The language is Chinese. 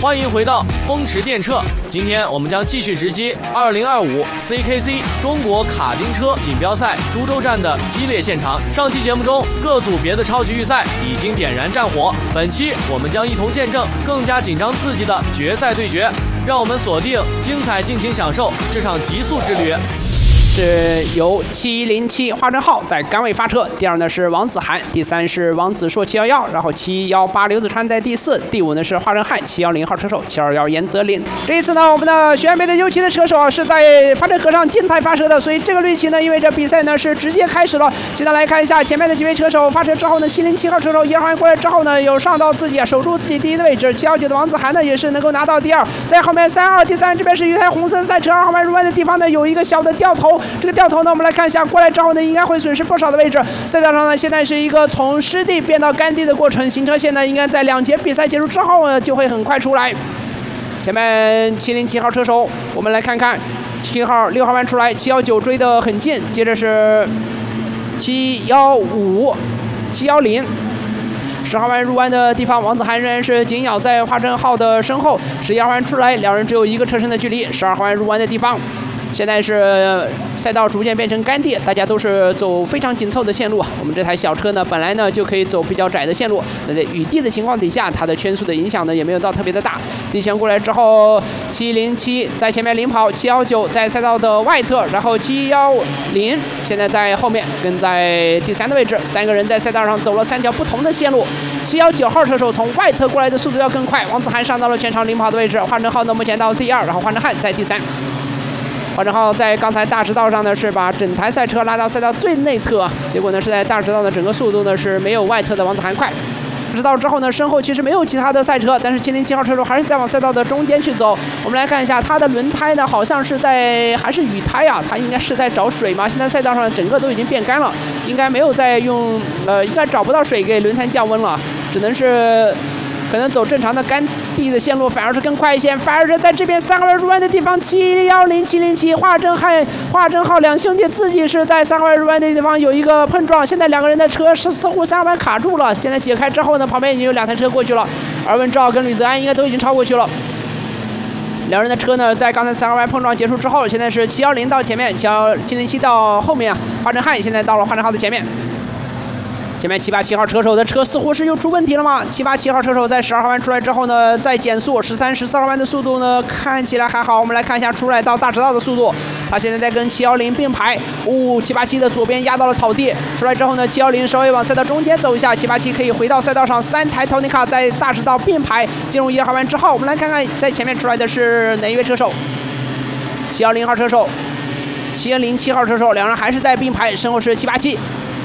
欢迎回到风驰电掣。今天我们将继续直击2025 CKC 中国卡丁车锦标赛株洲站的激烈现场。上期节目中，各组别的超级预赛已经点燃战火，本期我们将一同见证更加紧张刺激的决赛对决。让我们锁定精彩，尽情享受这场极速之旅。 是由707华晨浩在杆位发车，第二呢是王子涵，第三是王子硕711，然后718刘子川在第四，第五呢是华晨汉710号车手721严泽林。这一次呢，我们的学院杯的U7的车手啊是在发车壳上静态发车的，所以这个日期呢意味着比赛呢是直接开始了。现在来看一下前面的几位车手发车之后呢，707号车手1号过来之后呢，有上到自己守住自己第一的位置，719的王子涵呢也是能够拿到第二，在后面32第三这边是一台红色赛车，后面入弯的地方呢有一个小的掉头。这个掉头呢，我们来看一下，过来之后呢，应该会损失不少的位置。赛道上呢，现在是一个从湿地变到干地的过程，行车线呢，应该在2节比赛结束之后呢，就会很快出来。前面707号车手，我们来看看6号弯出来，719追得很近，接着是715、710。10号弯入弯的地方，王子涵仍然是紧咬在华晨浩的身后。11号弯出来，两人只有1个车身的距离。12号弯入弯的地方。现在是赛道逐渐变成干地，大家都是走非常紧凑的线路。我们这台小车呢，本来呢就可以走比较窄的线路，那在雨地的情况底下，它的圈速的影响呢也没有到特别的大。地圈过来之后，707在前面领跑，719在赛道的外侧，然后710现在在后面跟在第3的位置，3个人在赛道上走了3条不同的线路。719号车手从外侧过来的速度要更快，王子涵上到了全场领跑的位置，华晨浩呢目前到第2，然后华晨汉在第3。华晨浩在刚才大直道上呢，是把整台赛车拉到赛道最内侧，结果呢是在大直道的整个速度呢是没有外侧的王子涵快。直道之后呢，身后其实没有其他的赛车，但是707号车手还是在往赛道的中间去走。我们来看一下他的轮胎呢，好像是还是雨胎啊，他应该是在找水嘛。现在赛道上整个都已经变干了，应该没有在用应该找不到水给轮胎降温了，只能是。可能走正常的干地的线路反而是更快一些，反而是在这边3号弯入弯的地方，710、707华晨浩两兄弟自己是在3号弯入弯的地方有一个碰撞，现在2个人的车似乎3号弯卡住了，现在解开之后呢，旁边已经有2台车过去了，而文照跟吕泽安应该都已经超过去了。2人的车呢，在刚才3号弯碰撞结束之后，现在是710到前面，707到后面，华晨汉现在到了华晨浩的前面。前面787号车手的车似乎是又出问题了吗？787号车手在12号弯出来之后呢，再减速，13、14号弯的速度呢看起来还好。我们来看一下出来到大直道的速度，他现在在跟710并排，787的左边压到了草地，出来之后呢，710稍微往赛道中间走一下，787可以回到赛道上，3台 Tonica 在大直道并排进入1号弯之后，我们来看看在前面出来的是哪一位车手？710号车手。707号车手，2人还是在并排，身后是787。